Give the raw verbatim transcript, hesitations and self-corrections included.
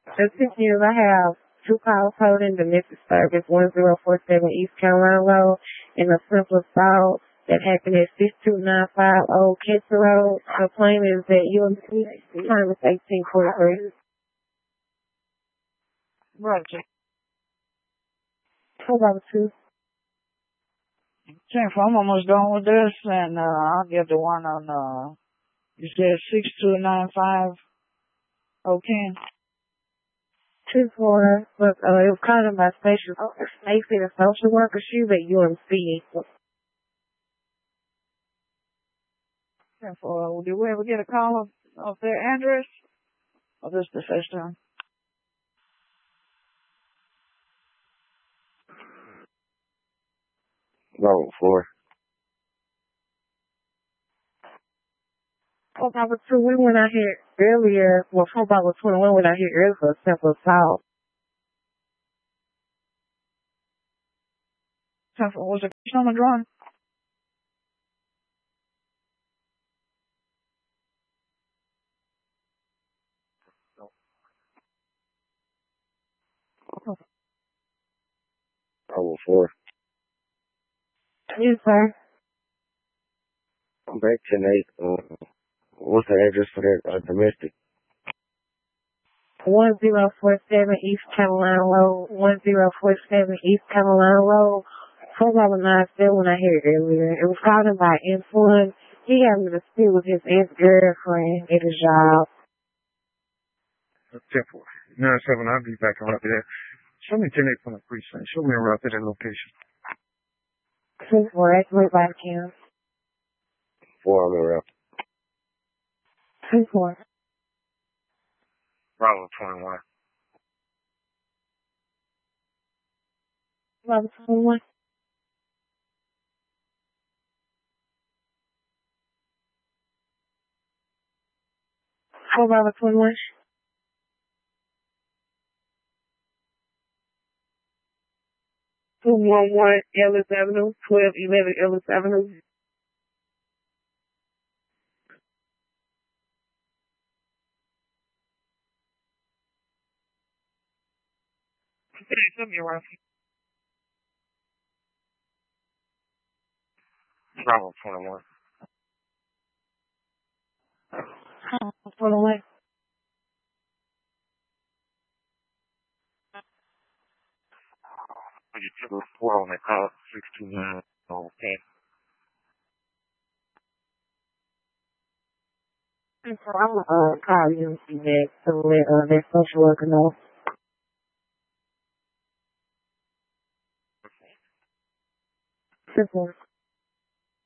The six years I have two calls holding domestic service one zero four seven East Carolina Road and a simple assault that happened at six two nine five Old Ketcher Road. The claim is that U M C time is eighteen forty-three. Roger. Four by two. ten four, I'm almost done with this, and uh, I'll get the one on, uh, you said six two nine five okay. Two four, but uh, it was called in by special Stacy, the social worker. She's at U M C. ten four, did we ever get a call of, of their address? Or this the first time? Level four. Four by two, we went out here earlier. Well, four by twenty-one went out here earlier for a simple assault. ten four, was the number drawn? Level four. Yes, sir. I'm back tonight. Uh, what's the address for that uh, domestic? one zero four seven East Carolina Road, one zero four seven East Carolina Road. four by nine still when I heard it earlier. It was called in by influence. He had a dispute with his ex-girlfriend at his job. ten four. nine seven, I'll be back around there. Show me ten eight from the precinct. Show me around to that location. ten four, that's right by the camp. Four, I'm around. ten four. Bravo twenty-one. Bravo twenty-one. Four Bravo twenty-one. two one one Ellis Avenue, twelve eleven Ellis Avenue. Come here, Ralph. Bravo twenty-one. twenty-one. You took a report on that call, six two nine, okay. And so I'm gonna uh, call you and that to let uh, that social worker know. Simple.